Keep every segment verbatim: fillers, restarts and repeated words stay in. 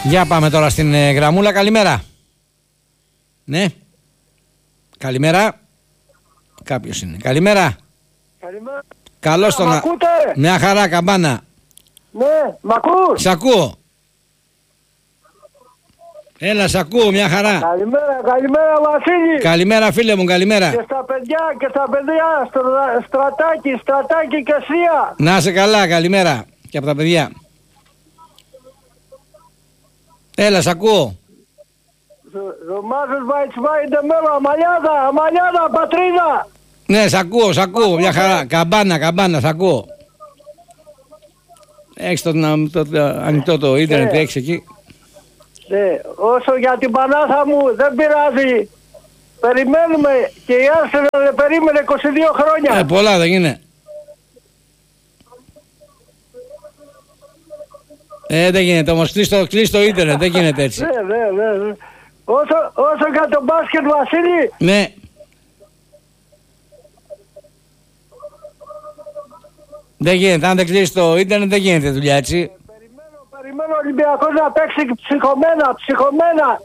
Για πάμε τώρα στην ε, γραμμούλα. Καλημέρα. Ναι. Καλημέρα. Κάποιος είναι. Καλημέρα. Καλημέρα. Καλώς τον... Μ' ακούτε? Μια χαρά, καμπάνα. Ναι, μ' ακούς? Σ' ακούω. Έλα, σ' ακούω, μια χαρά. Καλημέρα, καλημέρα Βασίλη. Καλημέρα φίλε μου, καλημέρα. Και στα παιδιά, και στα παιδιά, στο στρατάκι, στρατάκι και Σία. Να είσαι καλά, καλημέρα. Και από τα παιδιά. Έλα, σ' ακούω. Ρωμάζος Βαϊτσβάιντε Μέλο, Αμαλιάδα, Αμαλιάδα, πατρίδα. Ναι, σ' ακούω, σ' ακούω, μια χαρά. Καμπάνα, καμπάνα, σ' ακούω. Έχεις το, το, το ανοιχτό το ίντερνετ, ναι. Έχεις εκεί. Ναι, όσο για την Πανάθα μου δεν πειράζει. Περιμένουμε και η Arsenal περίμενε είκοσι δύο χρόνια. Ε, πολλά δεν είναι. Ε, δεν γίνεται όμως, κλείστο, κλείστο ίντερνετ, δεν γίνεται έτσι. Ναι, ναι, ναι, ναι. Όσο, όσο για τον μπάσκετ, Βασίλη. Ναι. Δεν γίνεται, αν δεν κλείσει το ίντερνετ δεν γίνεται δουλειά έτσι. Περιμένω, περιμένω ο Ολυμπιακός να παίξει ψυχωμένα, ψυχωμένα.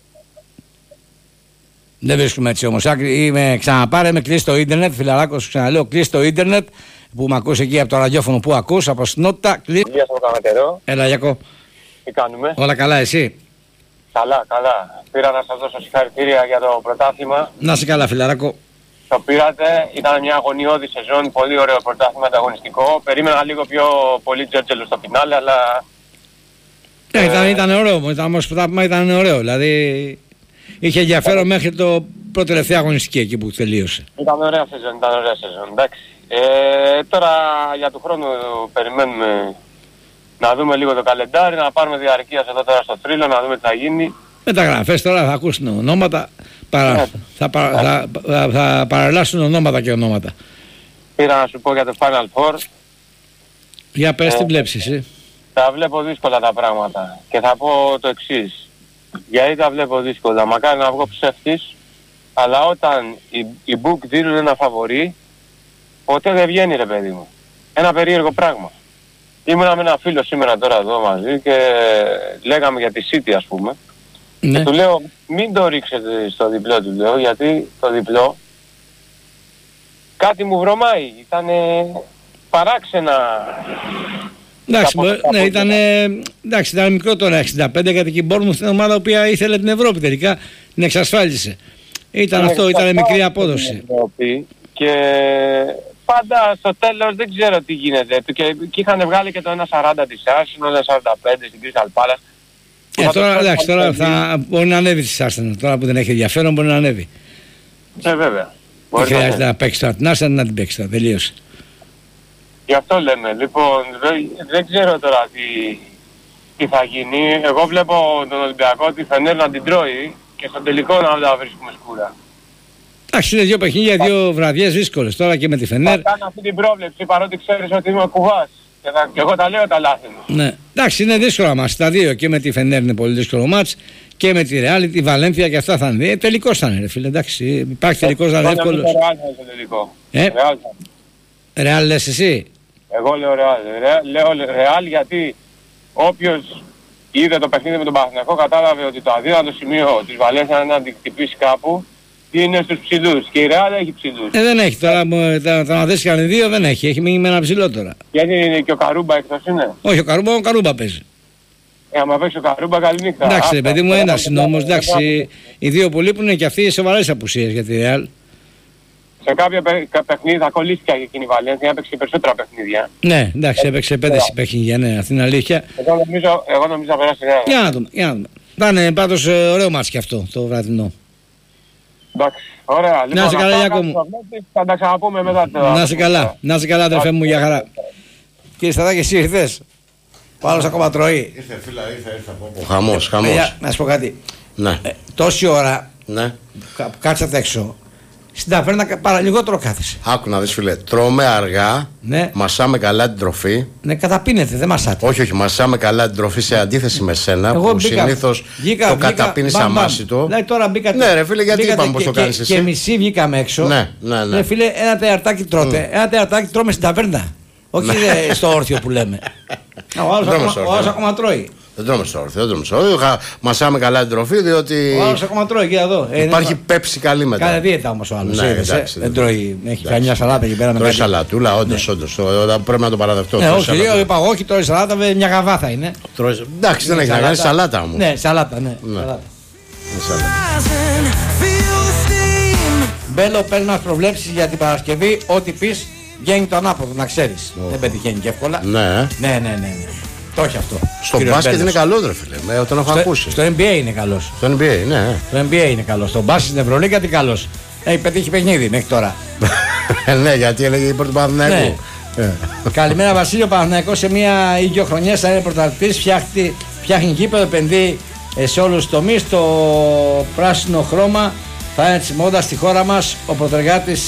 Δεν βρίσκουμε έτσι όμως. Είμαι ξαναπάρε, με κλείσει το ίντερνετ, φιλαράκος σου ξαναλέω, κλείσει το ίντερνετ που με ακούς εκεί από το ραδιόφωνο που ακούς, από συνότητα. Κλείσει. Γεια σας Καμετερό. Έλα Γιακώ. Τι κάνουμε? Όλα καλά, εσύ? Καλά, καλά. Πήρα να σας δώσω συγχαρητήρια για το πρωτάθλημα. Να είσαι καλά, φιλαράκο. Το πήρατε, ήταν μια αγωνιώδη σεζόν, πολύ ωραίο πρωτάθλημα ανταγωνιστικό. Περίμενα λίγο πιο πολύ Τζέρτζελο στο φινάλε, αλλά... Ε, ε, ήταν, ήταν ωραίο, ήταν, όμως πρωτάθλημα ήταν ωραίο, δηλαδή είχε ενδιαφέρον μέχρι το πρώτο τελευταίο αγωνιστική εκεί που τελείωσε. Ήταν ωραία σεζόν, ήταν ωραία σεζόν, εντάξει. Ε, τώρα για του χρόνου περιμένουμε να δούμε λίγο το καλεντάρι, να πάρουμε διαρκείας εδώ τώρα στο Θρύλο, να δούμε τι θα γίνει. Μεταγραφές τώρα θα ακούσουν ονόματα, παρα, yeah. θα, παρα, θα, θα, θα παραλλάσσουν ονόματα και ονόματα. Πήρα να σου πω για το Final Four. Για πες ε, τι βλέπεις εσύ. Τα βλέπω δύσκολα τα πράγματα και θα πω το εξής. Γιατί τα βλέπω δύσκολα, μακάρι να βγω ψεύτης, αλλά όταν οι, οι Book δίνουν ένα φαβορί, ποτέ δεν βγαίνει ρε παιδί μου. Ένα περίεργο πράγμα. Ήμουνα με ένα φίλο σήμερα τώρα εδώ μαζί και λέγαμε για τη City ας πούμε. Ναι. Και του λέω μην το ρίξετε στο διπλό του λέω, γιατί το διπλό κάτι μου βρωμάει. Ήταν παράξενα. Εντάξει, ναι, ήταν, εντάξει, ήταν μικρό τώρα εξήντα πέντε γιατί και η Bournemouth είναι ομάδα που ήθελε την Ευρώπη τελικά, την εξασφάλισε. Ήταν είναι αυτό, ήταν μικρή απόδοση. Και πάντα στο τέλος δεν ξέρω τι γίνεται. Και, και είχαν βγάλει και το ένα σαράντα της Arsenal, ένα σαράντα πέντε στην Crystal Palace. Ε, τώρα εντάξει, τώρα θα μπορεί να ανέβει της Arsenal. Τώρα που δεν έχει ενδιαφέρον μπορεί να ανέβει. Ε, βέβαια. Δεν χρειάζεται να, να παίξει τώρα την Arsenal, να την παίξει τώρα. Τελείωσε. Γι' αυτό λέμε. Λοιπόν, δεν, δεν ξέρω τώρα τι, τι θα γίνει. Εγώ βλέπω τον Ολυμπιακό τη Φενέρ να την τρώει και στο τελικό να τα βρίσκουμε σκούρα. Εντάξει, είναι δύο παιχνίδια, δύο βραδιές δύσκολες τώρα και με τη Φενέρ. Θα κάνω αυτή την πρόβλεψη παρότι ξέρεις ότι είμαι κουβάς. Και, θα, και εγώ τα λέω τα λάθη μου. Ναι. Εντάξει, είναι δύσκολα μας. Τα δύο και με τη Φενέρ είναι πολύ δύσκολο μάτς και με τη Ρεάλ, τη Βαλένθια και αυτά θα είναι. Ε, τελικός θα είναι, ρε φίλε. Εντάξει, υπάρχει τελικός να είναι εύκολος. Εγώ λέω Ρεάλ θα είναι τελικό. Ε? Ρεάλ λες εσύ? Εγώ λέω Ρεάλ. Λέω Ρεάλ γιατί όποιος είδε το παιχνίδι με τον Παναθηναϊκό κατάλαβε ότι το αδύνατο σημείο της Βαλένθια είναι να την χτυπήσει κάπου. Είναι στους ψηλούς και η Ρεάλ έχει ψηλούς. Ε, δεν έχει τώρα, τα, τα μαθαίσκαν οι δύο δεν έχει, έχει μείνει με ένα ψηλό τώρα. Γιατί είναι και ο Καρούμπα εκτός είναι. Όχι, ο Καρούμπα, ο Καρούμπα παίζει. Ε, άμα παίξει ο Καρούμπα καλή νύχτα. Εντάξει, παιδί μου, ένας είναι όμως, εντάξει, οι δύο που λείπουν είναι και αυτοί σοβαρές απουσίες για τη Ρεάλ. Σε κάποια παιχνίδια θα κολλήθηκε εκείνη η Βαλένθια, έπαιξε περισσότερα παιχνίδια. Ναι, εντάξει, έπαιξε πέντε παιχνίδια, ναι, αυτή είναι αλήθεια. Εγώ νομίζω, εγώ νομίζω να περάσει η Ρεάλ. Για να δούμε, για να δούμε. Ήταν πάντως ωραίο μάτς και αυτό το βραδινό. Εντάξει, ωραία. Λοιπόν, να είσαι καλά, Γιάκο μου. Θα τα ξαναπούμε μετά το... Να είσαι καλά, να είσαι καλά, αδερφέ μου, για χαρά. Κύριε Σταδάκη, εσύ ήρθες. Ο άλλος ακόμα τρώει. Ήρθε, φίλα, ήρθε, ήρθε από όπου. Χαμός, χαμός. Να σου πω κάτι. Ναι. Ε, τόση ώρα ναι. που κάτσατε έξω, στην ταβέρνα παρά λιγότερο κάθεσαι. Άκου να δεις, φίλε. Τρώμε αργά, ναι. Μασάμε καλά την τροφή. Ναι, καταπίνετε, δεν μασάτε. Όχι, όχι, μασάμε καλά την τροφή σε αντίθεση με σένα. Εγώ που συνήθως το καταπίνεις αμάσιτο. Δηλαδή τώρα μπήκατε. Ναι, ρε φίλε, γιατί είπαμε πως το κάνεις εσύ. Και μισή βγήκαμε έξω. Ναι, ναι, ναι. Ρε φίλε, ένα τεαρτάκι τρώτε. Ένα τεαρτάκι τρώμε στην ταβέρνα. Όχι στο όρθιο που λέμε. Ο άλλος ακόμα τρώει. Δεν τρώμε στο όρθιο, δεν τρώμε στο όρθιο. Μασάμε καλά την τροφή, διότι. Ο άλλος ακόμα τρώει, κοίτα εδώ. Υπάρχει ε, πέψη καλή μετά. Κάνει δίαιτα όμως ο άλλος. Ναι, ε, εντάξει, δεν τρώει. Έχει κάνει μια σαλάτα εκεί πέρα. Τρώει κάτι... σαλατούλα, όντως, ναι. όντως. Πρέπει να το παραδεχτώ. Ναι, όχι, λέω, είπα όχι, τρώει σαλάτα, μια γαβά θα είναι. Τρώει... Εντάξει, δεν έχει να κάνει σαλάτα μου. Ναι, σαλάτα, ναι. ναι. Σαλάτα. σαλάτα. Μπέλο, παίρνει μας προβλέψεις για την Παρασκευή. Ό,τι πεις βγαίνει το ανάποδο, να ξέρεις. Oh. Δεν πετυχαίνει και εύκολα. Ναι, ναι, ναι, ναι. ναι. Το έχει αυτό. Στο μπάσκετ είναι καλό, ρε φίλε. Με, τον έχω στο, ακούσει. Στο N B A είναι καλός. Στο N B A, ναι. Στο N B A είναι καλός. Στο μπάσκετ στην Ευρωλίγκα τι καλός. Έχει πετύχει παιχνίδι μέχρι τώρα. Ναι, γιατί έλεγε υπέρ του Παναθηναϊκού. Ναι. Καλημέρα Βασίλειο. Παναθηναϊκός σε μια ή δύο χρονιές θα είναι πρωταθλητής. Φτιάχνει, φτιάχνει γήπεδο, επενδύει σε όλους τους τομείς. Το πράσινο χρώμα θα είναι της μόδας στη χώρα μας. Ο πρωτεργάτης